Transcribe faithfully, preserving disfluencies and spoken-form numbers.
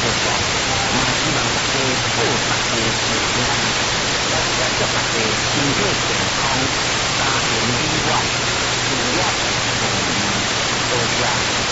做大，嘛希望大家保大家平安，祝大家身体健康，家庭美满，事业顺利，多谢。